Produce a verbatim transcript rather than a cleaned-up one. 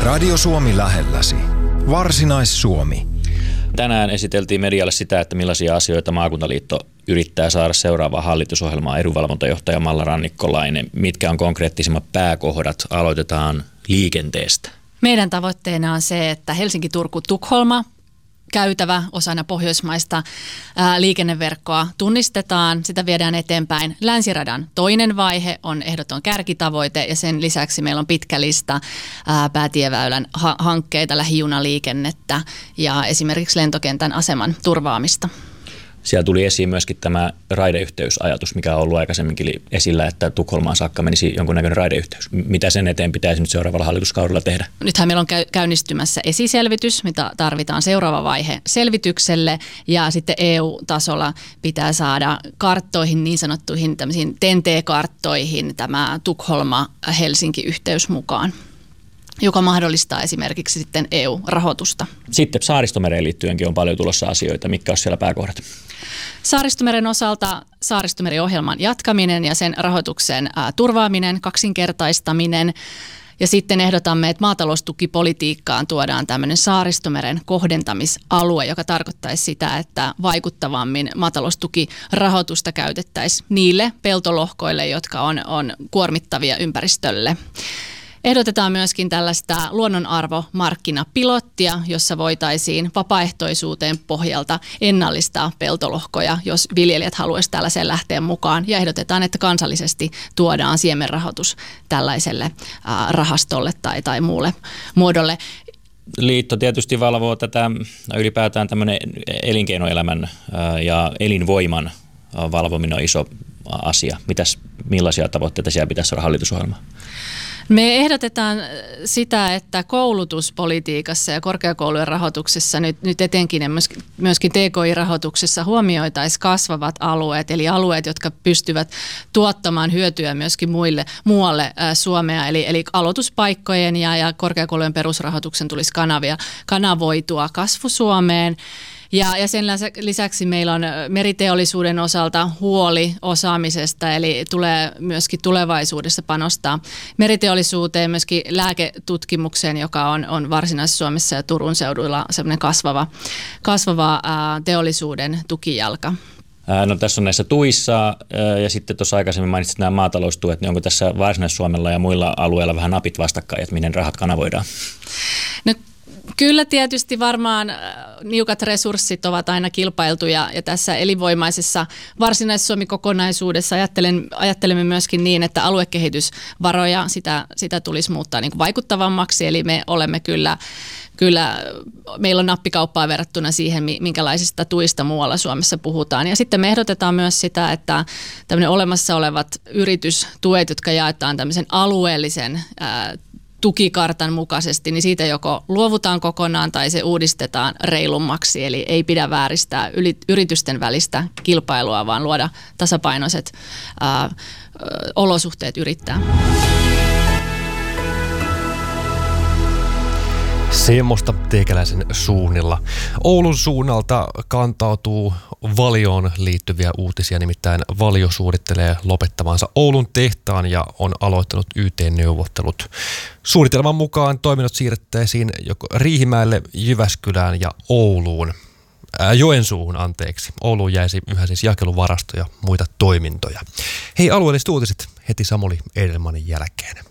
Radio Suomi lähelläsi. Varsinais-Suomi. Tänään esiteltiin medialle sitä, että millaisia asioita Maakuntaliitto yrittää saada seuraavaan hallitusohjelmaan. Edunvalvontajohtaja Malla Rannikkolainen. Mitkä on konkreettisimmat pääkohdat? Aloitetaan liikenteestä. Meidän tavoitteena on se, että Helsinki-Turku-Tukholma käytävä osana pohjoismaista ää, liikenneverkkoa tunnistetaan, sitä viedään eteenpäin. Länsiradan toinen vaihe on ehdoton kärkitavoite ja sen lisäksi meillä on pitkä lista ää, päätieväylän ha- hankkeita, lähijunaliikennettä ja esimerkiksi lentokentän aseman turvaamista. Siellä tuli esiin myöskin tämä raideyhteysajatus, mikä on ollut aikaisemminkin esillä, että Tukholmaan saakka menisi jonkunnäköinen raideyhteys. Mitä sen eteen pitäisi nyt seuraavalla hallituskaudella tehdä? Nythän meillä on käynnistymässä esiselvitys, mitä tarvitaan seuraava vaihe selvitykselle, ja sitten E U-tasolla pitää saada karttoihin, niin sanottuihin tämmöisiin T E N T-karttoihin tämä Tukholma-Helsinki-yhteys mukaan, joka mahdollistaa esimerkiksi sitten E U-rahoitusta. Sitten Saaristomereen liittyenkin on paljon tulossa asioita. Mitkä olisi siellä pääkohdat? Saaristomeren osalta Saaristomeri-ohjelman jatkaminen ja sen rahoituksen ää, turvaaminen, kaksinkertaistaminen. Ja sitten ehdotamme, että maataloustukipolitiikkaan tuodaan tämmöinen Saaristomeren kohdentamisalue, joka tarkoittaisi sitä, että vaikuttavammin maataloustukirahoitusta käytettäisiin niille peltolohkoille, jotka on, on kuormittavia ympäristölle. Ehdotetaan myöskin tällaista luonnonarvomarkkinapilottia, jossa voitaisiin vapaaehtoisuuteen pohjalta ennallistaa peltolohkoja, jos viljelijät haluaisivat tällaiseen lähteä mukaan. Ja ehdotetaan, että kansallisesti tuodaan siemenrahoitus tällaiselle rahastolle tai, tai muulle muodolle. Liitto tietysti valvoo tätä ylipäätään tämmöinen elinkeinoelämän ja elinvoiman valvominen on iso asia. Mitäs, millaisia tavoitteita siellä pitäisi olla hallitusohjelmaan? Me ehdotetaan sitä, että koulutuspolitiikassa ja korkeakoulujen rahoituksessa, nyt, nyt etenkin ja myöskin T K I-rahoituksessa huomioitaisiin kasvavat alueet, eli alueet, jotka pystyvät tuottamaan hyötyä myöskin muille, muualle ää, Suomea, eli, eli aloituspaikkojen ja, ja korkeakoulujen perusrahoituksen tulisi kanavia, kanavoitua kasvu Suomeen. Ja, ja sen lisäksi meillä on meriteollisuuden osalta huoli osaamisesta, eli tulee myöskin tulevaisuudessa panostaa meriteollisuuteen, myöskin lääketutkimukseen, joka on, on Varsinais-Suomessa ja Turun seuduilla semmoinen kasvava, kasvava ää, teollisuuden tukijalka. No tässä on näissä tuissa ja sitten tuossa aikaisemmin mainitsit nämä maataloustuet, niin onko tässä Varsinais-Suomella ja muilla alueilla vähän napit vastakkain, että minne rahat kanavoidaan? No, kyllä tietysti varmaan niukat resurssit ovat aina kilpailtuja ja tässä elinvoimaisessa Varsinais-Suomi-kokonaisuudessa ajattelen, ajattelemme myöskin niin, että aluekehitysvaroja sitä, sitä tulisi muuttaa niin kuin vaikuttavammaksi, eli me olemme kyllä, kyllä, meillä on nappikauppaa verrattuna siihen, minkälaisista tuista muualla Suomessa puhutaan. Ja sitten me ehdotetaan myös sitä, että tämmöinen olemassa olevat yritystuet, jotka jaetaan tämmöisen alueellisen ää, tukikartan mukaisesti, niin siitä joko luovutaan kokonaan tai se uudistetaan reilummaksi. Eli ei pidä vääristää yritysten välistä kilpailua, vaan luoda tasapainoiset ää, olosuhteet yrittää. Semmoista teikäläisen suunnilla. Oulun suunnalta kantautuu Valioon liittyviä uutisia, nimittäin Valio suunnittelee lopettavansa Oulun tehtaan ja on aloittanut Y T-neuvottelut. Suunnitelman mukaan toiminnot siirrettäisiin joko Riihimäelle, Jyväskylään ja Ouluun. Ää, Joensuuhun, anteeksi. Ouluun jäisi yhä siis jakeluvarasto ja muita toimintoja. Hei, alueelliset uutiset heti Samuli Edelmanin jälkeen.